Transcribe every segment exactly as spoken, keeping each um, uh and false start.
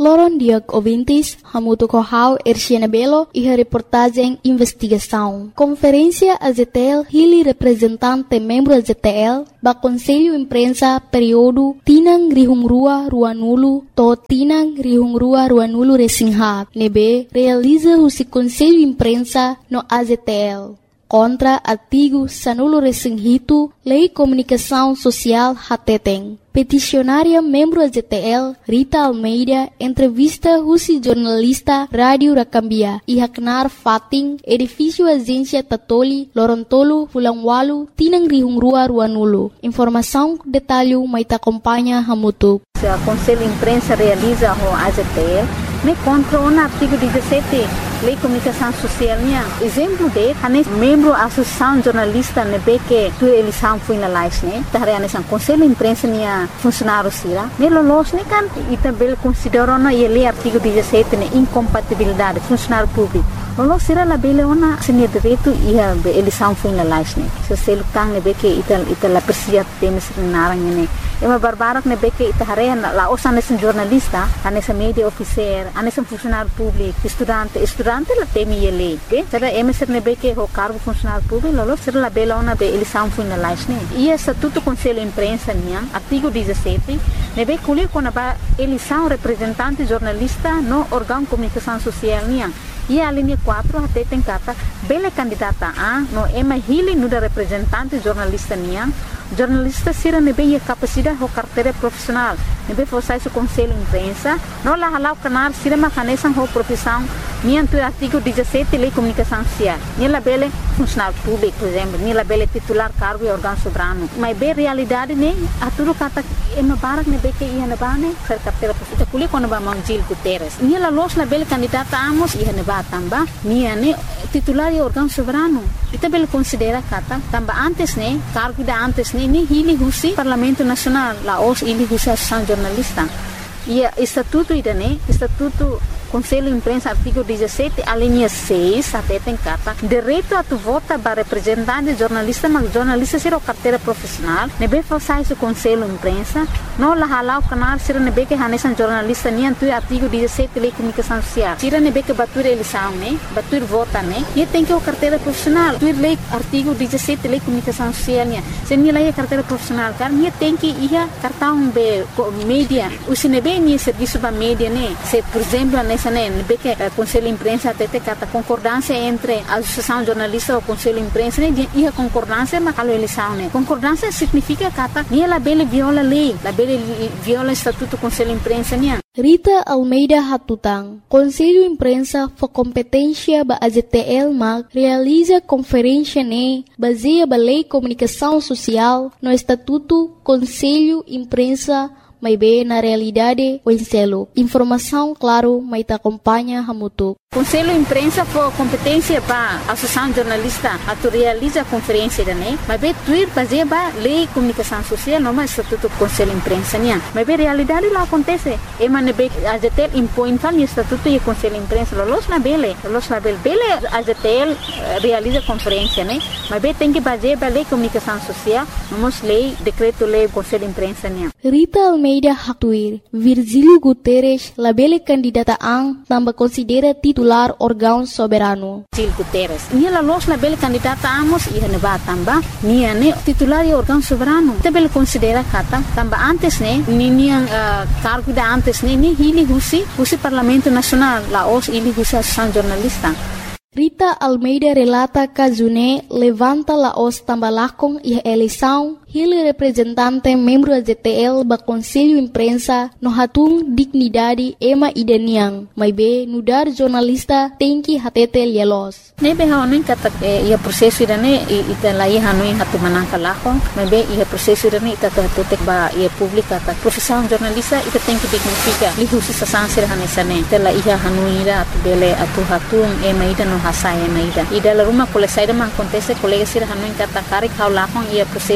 Loron Diag Ouvintes, Hamuto Kohau, Erciana Belo e a reportagem Investigação. Conferência A Z T L, Hili representante membro A Z T L, ba Conselho Imprensa período Tinang Rihungrua Ruanulu, to Tinang Rihungrua Ruanulu Resingha, nebe realiza o Conselho Imprensa no A Z T L. Contra artigo Sanulo Resinghito, Lei Comunicação Social Hateteng. Peticionária membro A Z T L, Rita Almeida, entrevista Rusi jornalista Rádio Rakambia, e Haknar Fating, edifício Agência Tatoli, Lorontolo, Fulangwalu, Tinang Rihungrua Ruanulu. Informação, detalhe, mas te acompanha Hamutu. O Conselho Imprensa realiza o A Z T L, me contra o artigo dezessete, Lei Comunicação Social. Exemplo de, hanes membro da Associação Jornalista nebe que tu eleição foi na live, né? Tahre hanes ang Conselho Imprensa niya funcionário sira. Me lolos ne kan itabel considero na ele artigo dezessete ne incompatibilidade funcionário público. Lolos sira la bele ona senia direito e a eleição foi na live, né? So selo kang nebe que ital ital persia temes narang ne. Ema barbarak nebe que itahare la osa hanes jornalista, hanes media officer, hanes funcionário público, estudante, estudante la temi ele, okay? Sera emeser nebe que o cargo funcionário público, lolos sira la bele ona be eleição foi na live, né? E estatuto Conselho Imprensa niya, artigo dezessete, nebe kulir kona ba eleição representante jornalista no órgão comunicação social niya. E a linha quatro até tem kata bele candidata a no ema hili no da representante jornalista niya. Jornalista sira nebe a capacidade ho carteira profissional. Nebe fosse o Conselho Imprensa, no la halau canar sira macanesan ho profissão niya tu artigo dezessete Lei Comunicação Social. Niya la bele funcionário público, por exemplo, niya la bele titular cargo e órgão soberano. Mas be realidade ne aturo kata ema barak nebe que ia na bane ser carteira profissional. Kuli kono ba Mangjil Guterres. Niya la los la bele candidata amos ia na tamba niya ne titular e órgão soberano. Ita bele considera kata tamba antes ne cargo da antes ne ni hili husi Parlamento Nacional la os hili husi Associação Jornalista. E estatuto ida ne estatuto Conselho Imprensa artigo dezessete a linha seis até tem kata direito a tu vota para representante jornalista mas jornalista ser o carteira profissional nebe falsais o Conselho Imprensa no la halau canal sira nebe que hanesan jornalista ni antu artigo dezessete Lei Comunicação Social sira nebe que batur eleição né batur vota né e tem que o carteira profissional tu lei artigo dezessete Lei Comunicação Social né se ni lei carteira profissional car ni tem que ia cartão be mídia o sinebe ni serviço ba mídia né se por exemplo nebe que o Conselho Imprensa até tem kata concordância entre a Associação Jornalista e o Conselho Imprensa né e a concordância mas a eleição né concordância significa kata ni la bele viola lei la bele viola estatuto Conselho Imprensa né. Rita Almeida Hatutang, Conselho Imprensa for competência ba A Z T L mag realiza conferência ne baseia ba Lei Comunicação Social no Estatuto Conselho Imprensa mas bem na realidade o enselo. Informação, claro, mas te acompanha Hamutu. Conselho Imprensa for competência para a Associação Jornalista a tu realiza a conferência da né, mas bem tuir fazer ba Lei Comunicação Social não é Estatuto Conselho Imprensa né, mas bem realidade lá acontece. E mas bem a Z T L impõe tal Estatuto e Conselho Imprensa los na bele, los na bele, bele a Z T L realiza conferência né, mas bem tem que fazer ba Lei Comunicação Social, vamos lei decreto lei Conselho Imprensa né. Rita Almeida Haktuir, Virgílio Guterres, labele candidata ang tambah considera titular órgão soberano. Virgílio Guterres, niya la los labele candidata amos iha ne ba tamba, niya ne titular e órgão soberano. Tabele considera kata tamba antes ne, ni niya uh, cargo da antes ne, ni hili husi, husi Parlamento Nacional, la os hili husi Associação Jornalista. Rita Almeida relata Kazune levanta la os tambalakong e eleição Hili representante membro A Z T L ba Conselho Imprensa no hatung dignidade ema idaniang, mas be nudar jornalista tem que hatete lielos. Nebe haonin kata ia proseso irane ita lai hanoi hatu manangka lakong, mas be ia proseso irane ita hatete ba ia publika ta profissão jornalista ita tem que dignifica li husi sa sansir hanesane ita la ia hanoi ira atu bele atu hatung ema ida no hasa ema ida ida la rumah kole saida man kontese kolega sir hanoi kata karik hau lakong ia proseso dane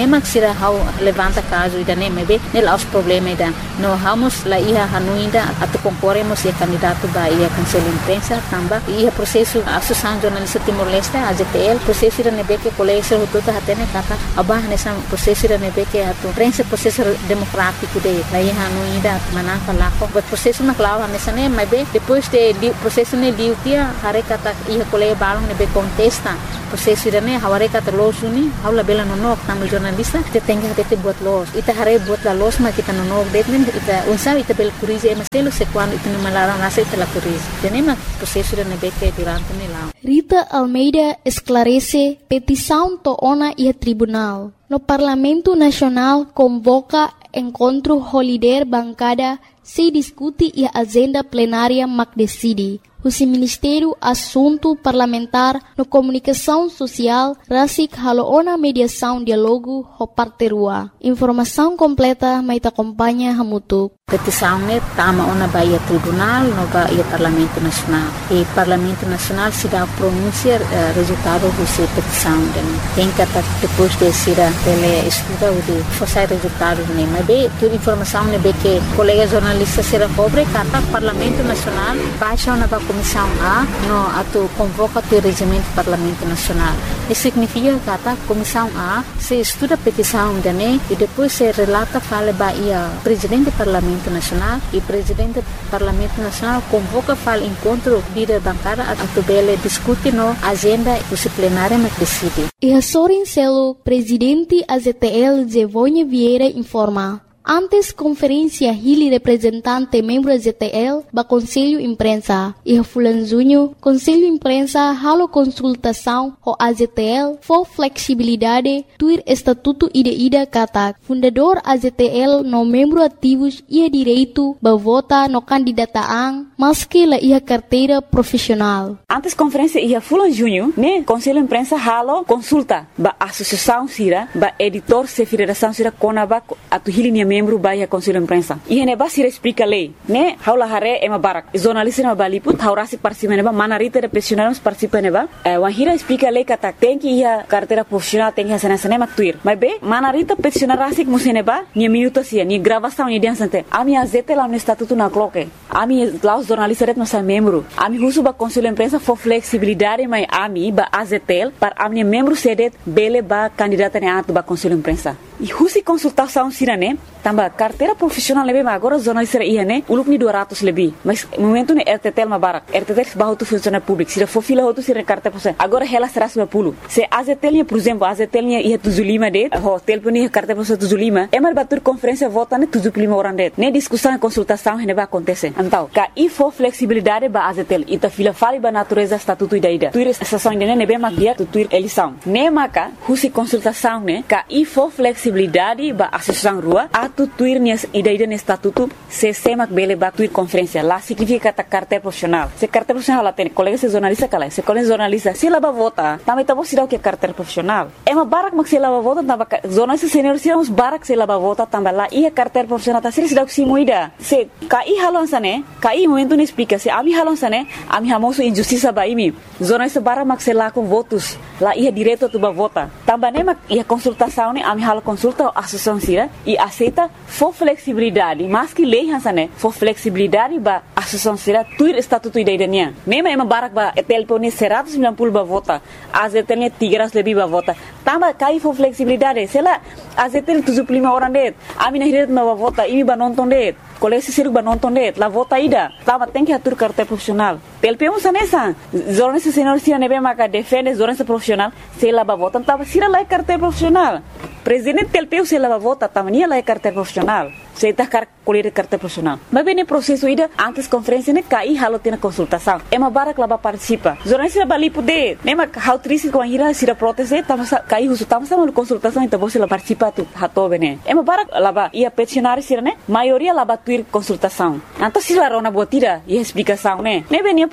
nema sira hau levanta caso ida nem be nela os problema ida no vamos la ia hanuinda atu concorremos e candidato ba ia conselho imprensa tamba ia processo associação jornalista Timor-Leste A J T L processo ida nebe que colégio rotota hatene kata abah nessa processo ida nebe que atu prensa processo democrático de la ia hanuinda manaka lako but processo na clava nessa nem be depois de processo ne diutia hare kata ia colégio balong nebe contesta processo ida ne haware kata losuni haula bela nonok tamu jornalista te tenga te buat los ita hare buat la los ma kita nonok detmen ita unsa ita bel curize e maselo se quando ita numalara nasa ita la curize tenema processo ida nebe que durante ne lá. Rita Almeida esclarece petição to ona e tribunal. No Parlamento Nacional convoca encontro holiday bancada se discute e a agenda plenária mac decide. O Ministério Assunto Parlamentar no Comunicação Social Rasik Haloona Mediação Dialogo ho Parterua. Informação completa mai te acompanha Hamutuk. Petição ne tama ona baia tribunal no baia Parlamento Nacional. E Parlamento Nacional se dá pronunciar uh, resultado dessa petição. Tem que depois de ser ele estuda o de forçar resultado ne. Mas bem, toda informação ne be que colega jornalista será pobre kata Parlamento Nacional baixa ona ba Comissão A no ato convoca o regimento do Parlamento Nacional. Isso significa que a Comissão A se estuda a petição de né e depois se relata fala baia presidente do Parlamento Nacional e presidente do Parlamento Nacional convoca fala encontro líder bancada a tubele discute no agenda do plenário mas decide. E a Sorin Celo, presidente A Z T L Zevonha Vieira informa. Antes conferência Hili representante membro da Z T L ba Conselho Imprensa e Fulan Junho Conselho Imprensa halo consultação ho A Z T L for flexibilidade tuir estatuto ida ida kata fundador A Z T L no membro ativos ia direito ba vota no candidataan maski la ia carteira profissional. Antes conferência ia Fulan Junho né Conselho Imprensa halo consulta ba associação sira ba editor se federação sira konaba atu Hili membro baia Conselho Imprensa. E hene ba sira explica lei, né? Haula hare ema barak. Jornalista na baliput, haurasi participa neba, manarita de profissionais participa neba. Eh, wahira explica lei kata tem que ia carteira profissional tem que ia sana sana maktuir. Mas be, manarita profissional rasik museneba, ni minuto sia, ni gravação ni dia sante. Ami azete lá no estatuto na cloque. Ami lá os jornalistas ret nossa membro. Ami husu ba Conselho Imprensa for flexibilidade mai ami ba A Z T L para ami membro sedet bele ba candidata ne atu ba Conselho Imprensa. E husi consultação sirane tamba carteira profissional lebe agora jornalista ia né uluk ni dua ratus lebih mas momento ne R T T L mabarak R T T L bahu tu funcionário público se for fila outro se carteira profissional agora ela será seratus lima puluh se A Z T L por exemplo A Z T L ia tujuh puluh lima det ho telefone carteira profissional tujuh puluh lima é mal batur conferência vota ne tujuh puluh lima orang det ne discussão e consultação ne vai acontecer então ka e for flexibilidade ba A Z T L ita fila fali ba natureza estatuto ida ida tuir estação ne ne be mag dia tuir eleição ne maka husi consultação ne ka e for flexibilidade ba associação rua atu tuir nias ida ida ne estatuto se semak bele ba tuir conferência lá significa ta carteira profissional se carteira profissional lá tem colega se jornalista kala se colega jornalista se lá ba vota também tá bom se dá o que é carteira profissional é uma barak mak se lá ba vota tamba jornalista senior se uns barak se lá ba vota tamba lá e a carteira profissional tá se dá o que se moida se kai halon sane kai momento ne explica se ami halon sane ami hamoso injustiça ba imi jornalista barak mak se lá com votos lá ia direto tu ba vota tamba ne mak ia consultação ne ami halo consulta a associação sira e aceita for flexibilidade mas que lei hansane for flexibilidade ba associação sira tuir estatuto ida ida nia nema ema barak ba telefone seratus sembilan puluh ba vota A Z T L tiga ratus lebih ba vota tamba kai for flexibilidade sela A Z T L tujuh puluh lima orang det ami na hiret ba vota imi ba nonton det kolesi siruk ba nonton det la vota ida tamba tem que atur carteira profissional telpemu sanesa jornalista senior sira nebe maka defende jornalista profissional sela ba vota tamba sira la carteira profissional presidente telpeu sela ba vota tamba nia la carteira profissional se tá car colher carteira profissional mas bem processo ida antes conferência ne kai halo tina consultação é uma barak lá ba participa jornalista bali poder nema how triste com a ira sira proteste tamba kai husu tamba sama consultação então você lá participa tu hato bene é uma barak lá ba ia peticionário sira ne maioria lá ba tuir consultação então se lá rona botira e explicação né ne bem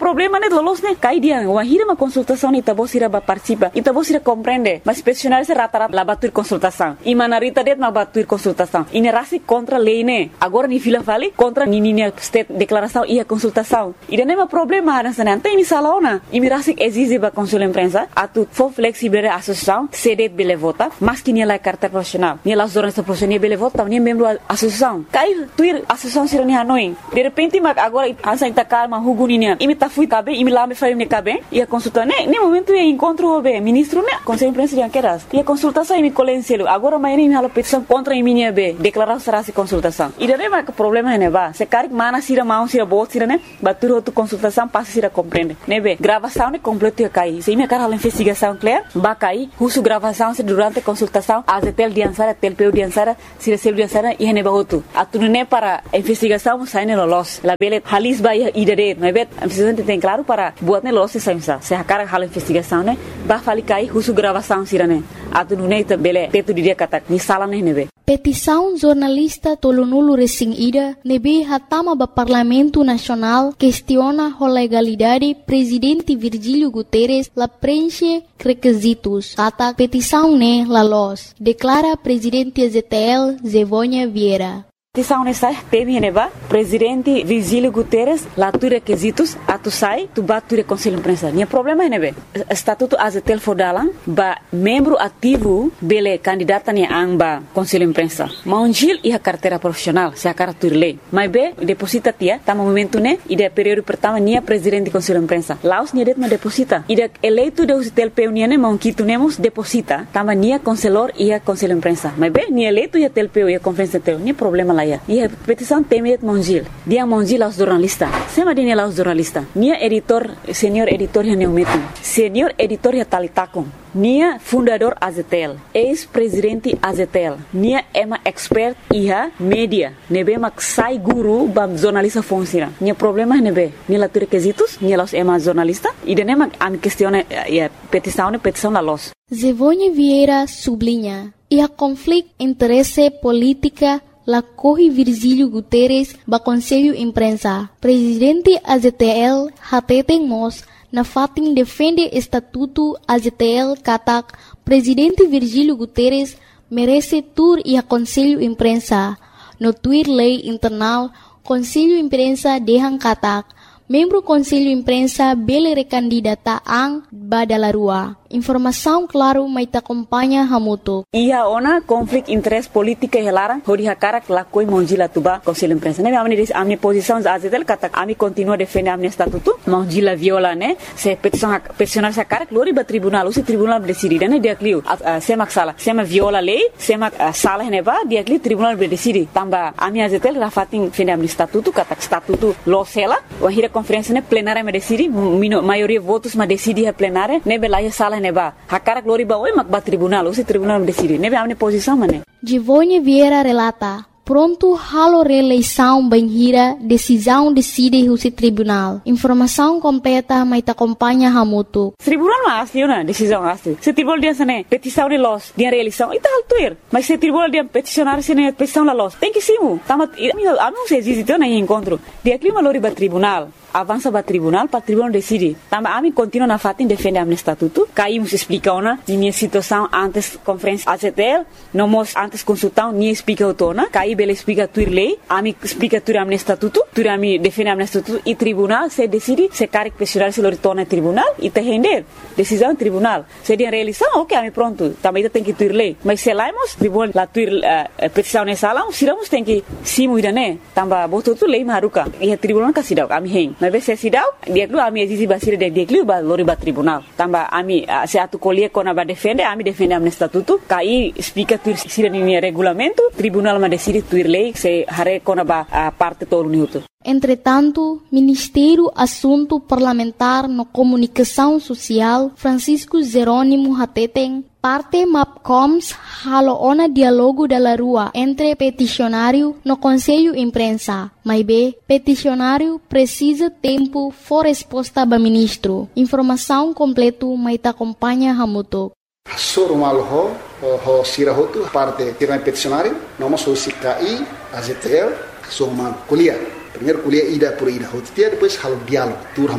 problema né lolos né cai dia wahira uma consultação ni tabosira ba participa e tabosira compreende mas peticionário se rata-rata lá batur consultação e manarita det ma batur consultação e nerasi contra lei né agora ni fila vale contra ni ni state declaração e a consultação e não é problema nessa não tem misalona e mirasi exige ba consul imprensa atu for flexible a associação cede bele vota mas que ni la carta profissional ni la jornalista profissional bele vota ni membro a associação cai tuir associação sira ni hanoi de repente mas agora ansa ita calma huguninia e me tá fui cabe e me lá me faz me cabe e a consulta né nem momento é encontro o ministro né conselho imprensa de queras e a consultação e me colencielo agora mas nem me hala petição contra a minha be declarar será se consultação e daí mas problema né ba se cari mana sira mão sira bot sira né batur outro consultação passa sira compreende né be gravação né completo cai se me cara a investigação clear ba cai uso gravação se durante a consultação a zetel de ansara tel peu de ansara sira sel de ansara e ne ba outro atu né para investigação sai ne lolos la bele halis ba e daí mas be a presidente tem claro para buat ne lolos se sai se a cara hala investigação né ba fali cai uso gravação sira né atu né bele teto de dia kata ni sala né ne be petição jornalista tolonulu recém ida nebe hatama ba Parlamento Nacional questiona a legalidade presidente Virgílio Guterres la preenche requisitos kata petição ne la los declara presidente Z T L Zevônia Vieira. Petição nessa teme neba presidente Virgílio Guterres lá tu requisitos atu sai tu bature conselho imprensa nem problema nebe estatuto azetel fodalan ba membro ativo bele candidata ne amba conselho imprensa maunjil e a carteira profissional se a carteira lei mas be deposita tia tá momento né e de período pertama nia presidente conselho imprensa laos nia det ma deposita e de eleito de azetel peunia ne maunquito nemos deposita tama nia conselor e a conselho imprensa mas be nia eleito e a tel peu e a conferência tel nem problema lá e a petição teme Mongil dia Mongil aos jornalistas sema dine aos jornalistas nia editor senior editor ya neumetin senior editor ya talitakon nia fundador Azetel ex-presidente Azetel nia ema expert iha media nebe mak sai guru bam jornalista fonsira nia problema nebe nia la requisitos nia los ema jornalista e de nema am questione ya petição petição la los Zevônia Vieira sublinha e a conflito interesse política la corre Virgílio Guterres ba Conselho Imprensa. Presidente A Z T L hateten mos na fatin defende estatuto A Z T L katak Presidente Virgílio Guterres merece tur e a Conselho Imprensa. No tuir lei internal Conselho Imprensa dehan katak membro Conselho Imprensa bele recandidata ang badalarua. Informação claro mai ta acompanha hamuto. Ia ona conflito interesse política helara hodi hakara la koi monjila tuba Conselho Imprensa. Ne amni dis amni posição azetel kata ami continua defende amni estatuto monjila viola ne se petição peticionar sa cara glori ba tribunal o se tribunal decide ne dia clio semak sala sema viola lei semak sala ne ba dia clio tribunal decide tamba ami azetel rafatin defende amni estatuto kata estatuto lo sela o hira conferência ne plenária me decide maioria votos ma decide a plenária ne bela sala neba hakara glori ba oi mak ba tribunal o se tribunal decide nebe amne posição mane Zevônia Vieira relata pronto halo reeleição banhira decisão decide o se tribunal informação completa mai ta acompanha hamuto tribunal mas liona decisão asli se tribunal dia sane petição de los dia reeleição ita altuir mas se tribunal dia peticionar sene petição la los tem que simu tama ami se existe na encontro dia clima lori ba tribunal avança para tribunal para tribunal decide tama ami continua na fatin defende amne estatuto caímos explica ona minha situação antes conferência A Z T L não mos antes consultão ni explica otona caí bele explica tur lei ami explica tur amne estatuto tur ami defende amne estatuto e tribunal se decide se caric peticionar se lo retorna tribunal e te render decisão tribunal se dia reeleição ok ami pronto também tem que tur lei mas se laimos tribunal la tur uh, petição nessa sala siramos tem que simu idane tamba boto tu lei maruka e tribunal kasidau ami hen mas se sidau dia klu ami existe basira de dia klu ba lori ba tribunal tamba ami uh, se atu colie kona ba defende ami defende amne estatuto kai explica tur sira ni regulamento tribunal ma decide tur lei se hare kona ba uh, parte todo minuto. Entretanto, Ministério Assunto Parlamentar no Comunicação Social Francisco Jerônimo Hateten parte MAPCOMS halo ona dialogo da rua entre peticionário no Conselho Imprensa. Mas be, peticionário precisa tempo for resposta ba ministro. Informação completo mai ta acompanha hamuto. Soro malho ho sira hotu parte tirna peticionário, noma so sikai A Z T L so man kuliah. Primeiro kuliah ida por ida hotu dia depois halo diálogo tur hamuto.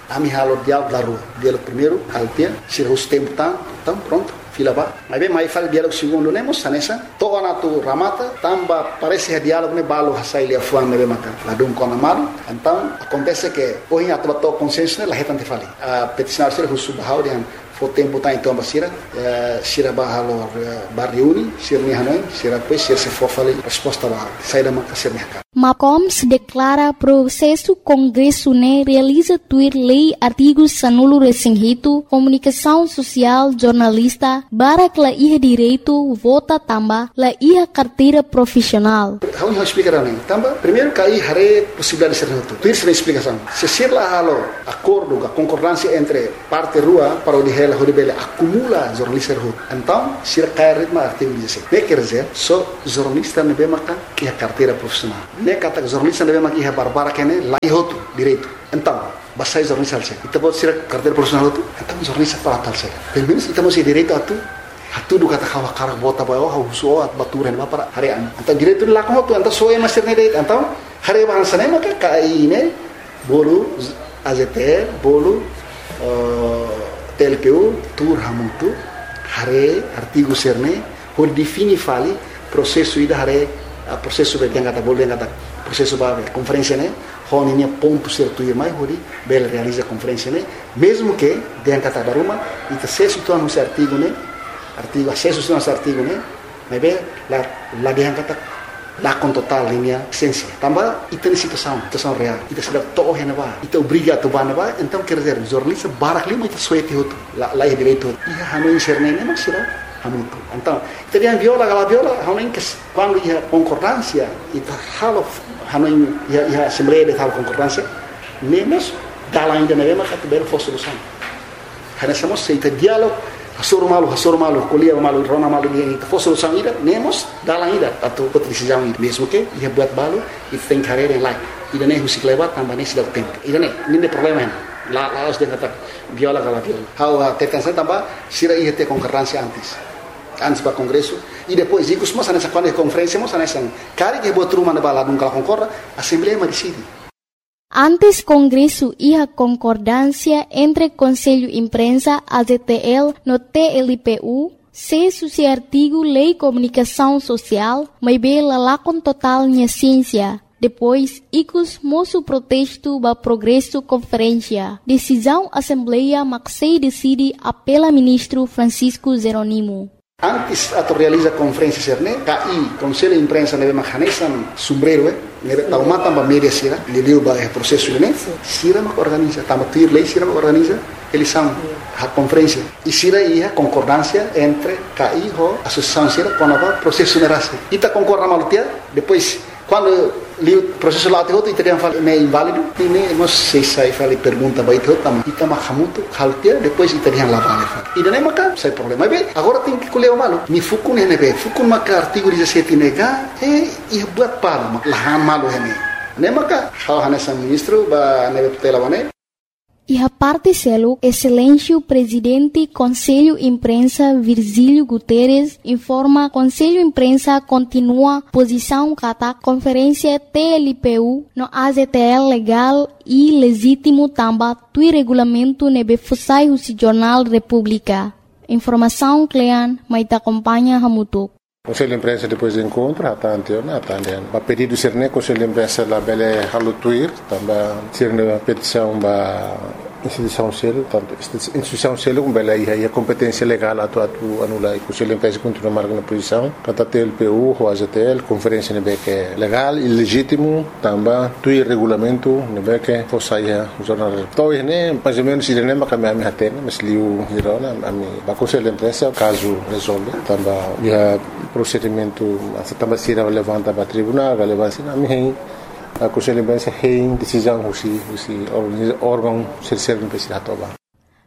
A mim halo diálogo da rua. Diálogo primeiro, altia, se o tempo tá, então pronto. Fila ba. Mas bem, mas faz diálogo segundo, né, moça, nessa. Toa na tu ramata, tamba, parece que diálogo, né, balo, sai ali a fuan, né, mata. Lá dum com a mano. Então, acontece que, hoje, a tua consciência, né, lá retante fali. A peticionário, se ele subahau, né, foi tempo tá então basira, sira bahalo barriuni, sira ni hanoi, sira depois sira se for fali, resposta ba, sai da mata sira mercado. Macom se declara processo Congresso né realiza tuir lei artigos sanulo resinhito, comunicação social, jornalista, barak la iha direito, vota tamba, la iha carteira profissional. Vamos explicar nem. Tamba, primeiro cai hare possibilidade de ser tudo. Tuir se explicação. Se ser lá halo acordo, a concordância entre parte rua para o de ela horibele acumula jornalista rua. Então, se cai ritmo artigo dezessete. Ne quer dizer, só jornalista ne be makan iha carteira profissional. Ne kata jornalista deve makin barbara kene lai hotu direito. Então, basta jornalista alse. Kita buat sira carteira profissional hotu. Então jornalista para tal se. Pelo menos kita masih direito atu. Atu do kata kawa karak bota bayo ha uso at baturan ba para harian. Então direito la ko hotu. Então soe master ne direito. Então hari bahasa ne maka kai ne bolu A Z T L bolu T L P U tur hamutu hari artigo serne hor defini fali processo ida hari processo be yang kata boleh yang kata processo ba conferência né honinya ponto certo ir mais hori bela realiza conferência né mesmo que yang kata daruma ita acesso tu anu artigo né artigo acesso tu anu artigo né mas be la la yang kata la con total linha essência tambah ita ni situação situação real ita sudah toh hena ba ita obriga tu ba ba então quer dizer jornalista barak lima ita suete hotu la la direito ia hanu inserne né mas será hamutu. Então, teriam viola, aquela viola, hanuin que quando ia concordância, ita halo hanuin ia ia assembleia de tal concordância, nemos dalam ainda neve maka tiber for solução. Hanya samo se ita diálogo, hasoro malu, hasoro malu, kuliah malu, rona malu dia ita for solução ida, nemos dalam ida atau pot decisão ida. Mesmo que ia buat balu, ita tem carreira em lá. Ida nem husik lewat tambah nem sudah tempo. Ida nem, nem problema. Lá lá os dengan kata viola aquela viola. How tetan saya tambah sira ia ter concordância antes. Antes para o Congresso, e depois, e costuma nessa quando é conferência, mas nessa cara que boa turma na balada nunca concorda, a Assembleia decide. Antes Congresso ia concordância entre Conselho Imprensa, A Z T L, no T L P U, se suci artigo Lei Comunicação Social, mas bela lá com total minha ciência. Depois, icos moço protesto ba progresso conferência. Decisão Assembleia Maxei decide apela ministro Francisco Jeronimo. Antes atau realiza conferência serne, K I Conselho Imprensa nebe mahanesan sombrero eh, nebe tauma tamba media sira, liliu ba eh processo né, sira mak organiza, tamba tuir lei sira mak organiza, eles são a conferência e sira ia concordância entre K I ho associação sira com a processo nerase. Ita concorda malutia, depois quando li o processo lá outro italiano fala é inválido e nem não sei se fala pergunta vai ter também ita mahamuto haltia depois italiano lá vale e daí maca sai problema bem agora tem que colher o malo mi fuku ne ne be fuku maca artigo dezessete nega e e buat palo lahan malo hene ne maca hal hanesa ministro ba ne tutela bane. E a parte selo, excelência presidente Conselho Imprensa Virgílio Guterres informa Conselho Imprensa continua posição kata conferência T L P U no A Z T L legal e legítimo tamba tui regulamento nebe fusai husi Jornal República. Informação Clean, maita acompanha hamutuk. Conselho de Imprensa depois do encontro, a tantiona, a tantiona. A pedido ser né, Conselho de Imprensa lá bele halutuir, também ser uma petição ba instituição selo, tanto instituição selo com bele aí a competência legal atu atu anula. Conselho de Imprensa continua marcando a posição, kata T L P U, o A Z T L, conferência nebe que é legal e legítimo, também tui regulamento nebe que fosaia jornal. Então né, mais ou menos ele nem maca me atene, mas liu hirona, a mim, ba Conselho de Imprensa caso resolve, também ia procedimento também se levanta para tribunal, relevância na minha a Conselho de Imprensa tem decisão husi husi órgão ser ser imprensa toba.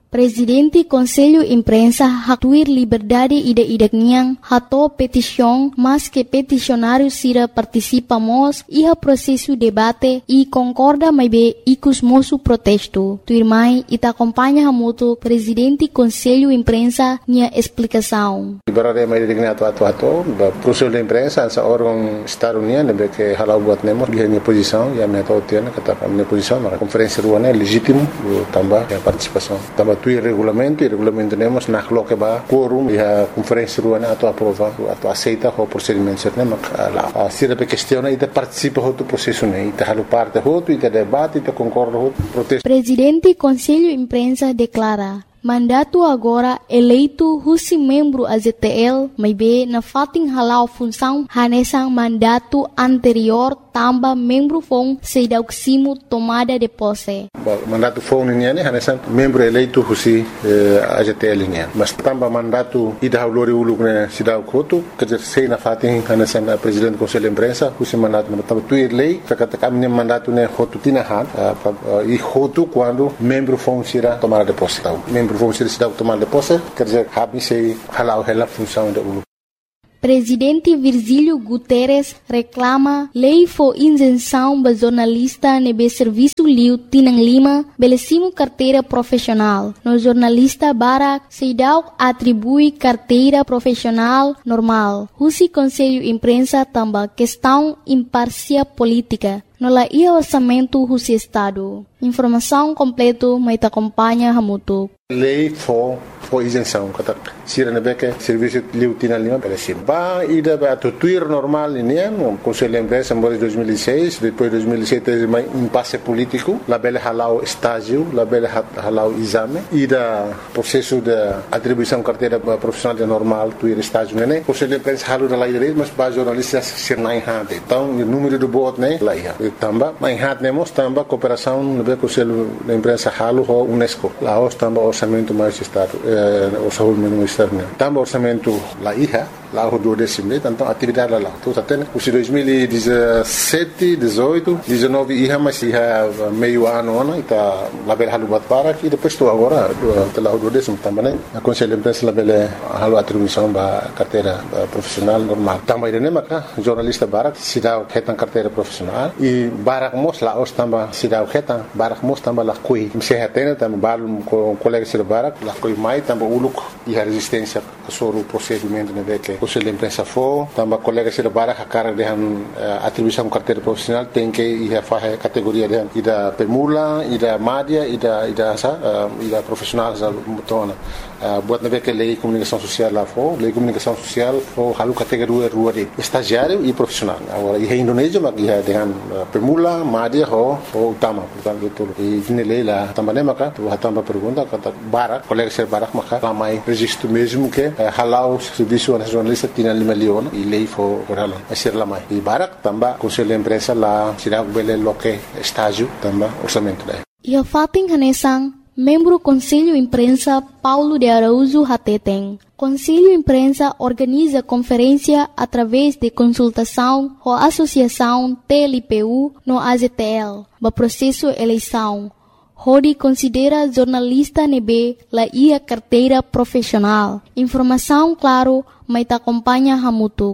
Presidente Conselho Imprensa hatuir liberdade ida-idak niang hato petisyong mas que peticionário sira participamos iha processo debate e concorda mai be ikus mosu protesto. Tuirmai ita acompanha hamuto Presidente Conselho Imprensa nia explicação. Liberdade mai digna atu atu atu, Conselho de Imprensa essa órgão Estado União nebe que halau buat nemos biha minha posição e a minha tautiana kata minha posição na conferência ruana legítimo tambah a participação. Tambah tu regulamento e regulamento temos na coloca ba quorum e a conferência ruana atu aprova atu aceita o procedimento certo né lá a sira pe questiona e de participa do processo né e halu parte hoto e de debate e de concorda hoto protesto. Presidente Conselho Imprensa declara mandato agora eleito husi membro A Z T L may be na fating halau função hanesang mandato anterior tamba membro fong sedauksimo tomada de posse. Mandato fong niya ni hanesang membro eleito husi eh, A Z T L niya. Mas tamba mandato ida haulori uluk na sidaw koto kajer sei na fating hanesang na presidente do Conselho de Imprensa husi mandato na tamba tuir lei kakatakam ni mandato ne hotu tinahan uh, uh, e hotu quando membro fong sira tomada de posse. Membro vão ser cidade tomar de posse, quer dizer, habis sei halau hela função da ulu. Presidente Virgílio Guterres reclama lei for isenção ba jornalista nebe serviço liu tinang lima belecimo carteira profissional. No jornalista Barak Seidau atribui carteira profissional normal. Husi Conselho Imprensa tamba questão imparcial política. No la ia orçamento husi Estado. Informação completo mai acompanha hamuto. Lei for for isenção kata sira nebe que serviço liu tinang lima belecimo. Ba ida ba tuir normal ini no Conselho de Imprensa em dois mil e seis, depois dois mil e sete mais impasse político, la bele halau estágio, la bele halau exame, ida processo de atribuição carteira profissional de normal tuir estágio né. Conselho de Imprensa halu da lei dele, mas ba jornalistas ser na enhate. Então o número do voto né lá ia. Tamba, mas enhate nemos tamba cooperação no Conselho de Imprensa halu ho UNESCO. Lá os tamba orçamento mais estado, eh, orçamento mais estado né. Tamba orçamento lá ia. Lá o do décimo, então atividade lá. Tudo até, os dois mil e dezessete, dezoito, dezenove ia mais ia meio ano, né? Tá lá bela halu bat para e depois estou agora lá o do décimo também, né? A Conselho de Imprensa lá bela halu atribuição ba carteira profissional normal. Também né, maca jornalista barak sidau hetan carteira profissional e barak mos lá os também sidau hetan barak mos também lá coi. Se hetena também balum com colega de barak lá coi mai também uluk e a resistência sobre o procedimento né que Conselho de Imprensa for, também colegas de barak a cara de uh, atribuição carteira profissional tem que ir a fazer categoria de ida permula, ida média, ida ida sa, uh, ida profissional sa mutona. Uh, buat nabe que lei comunicação social lá for, lei comunicação social for halu categoria rua de estagiário e profissional. Agora em Indonésia mas ia dengan uh, permula, média ho ho utama, portanto betul. E ini lei lá também maka tu hatamba pergunta kata barak, colegas de barak maka ramai registro mesmo que uh, halau serviço jornalista tinha lima leon e lei for oral a ser lá mais e barak tamba Conselho de Imprensa lá será bele loque estágio tamba orçamento lá e a fating hanesang membro Conselho Imprensa Paulo de Araújo Hateteng. Conselho Imprensa organiza conferência através de consultação com a Associação T L P U no A Z T L, no processo eleição. Hodi considera jornalista nebe la ia carteira profissional. Informação claro, mas acompanha hamutu.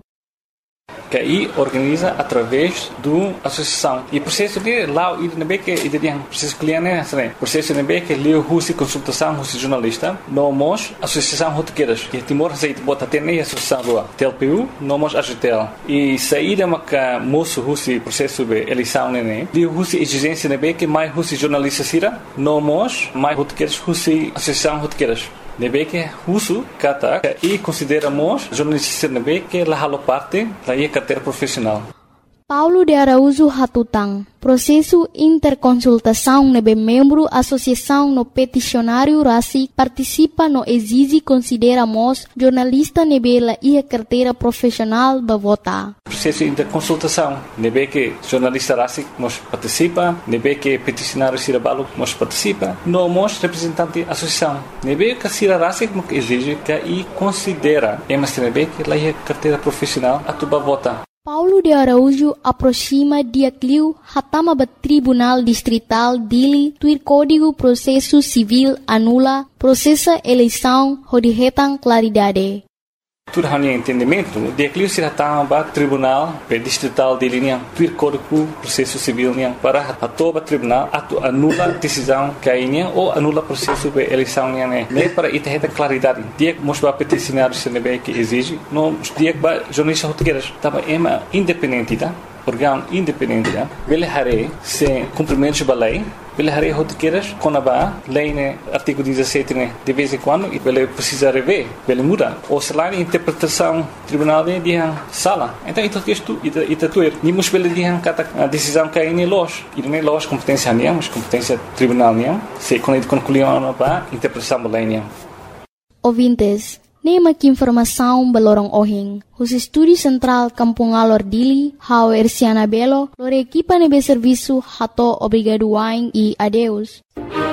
Que aí organiza através do associação e processo de lá e nebe que e tem processo cliente né processo nebe que leu husi consultação husi jornalista nomos associação rotequeiras que Timor aceita bota até nem associação lá T L P U nomos A Z T L e saída maca moço husi processo de eleição né de husi exigência nebe que mais husi jornalista sira nomos mais rotequeiras husi associação rotequeiras nebe que husu kata e consideramos jornalista nebe que la halo parte la ia carteira profissional. Paulo de Araújo Hatutang. Processo interconsultação nebe membro associação no peticionário Rasi participa no exige consideramos jornalista nebe la ia carteira profissional ba vota. Processo interconsultação nebe que jornalista Rasi nos participa, nebe que peticionário Sirabalo nos participa, no mos representante associação. Nebe que Sira Rasi nos exige que e considera, mas nebe que la ia carteira profissional a tuba vota. Paulo de Araújo aproxima dia cliu hatama bat Tribunal Distrital Dili tuir Código Processo Civil anula processa eleição rodihetan claridade. Tudo hanya entendimento, dia cliu se hatama bat Tribunal Distrital Dili niang tuir Código Processo Civil niang para hatoba Tribunal atu anula decisão kainya ou anula processo de eleição niang ne. Ne para ita claridade. Dia mosba peticionário se nebe que exige, no dia ba jornalista rotegueiras tava ema independente tá? Órgão independente tá? Vele hare se cumprimento da lei. Vele hare rotegueiras quando ba lei né artigo dezessete né de vez em quando e vele precisa rever, vele muda. Ou se lá interpretação tribunal de dia sala. Então isso que isto ita ita tuer. Ni mos vele dia kata a decisão que aí los. E não é los competência niam, mas competência tribunal niam. Se quando concluiu ba interpretação da lei niam. Ouvintes, nema que informação balorong ohing. Os estúdio central Kampung Alor Dili, hao Ersiana Belo, lore equipa nebe serviço hato obrigado wain e adeus.